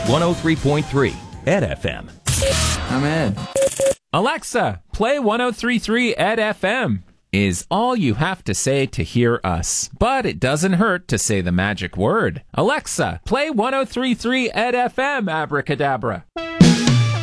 103.3 Ed FM. I'm Ed. Alexa, play 103.3 Ed FM is all you have to say to hear us. But it doesn't hurt to say the magic word. Alexa, play 103.3 Ed FM, abracadabra.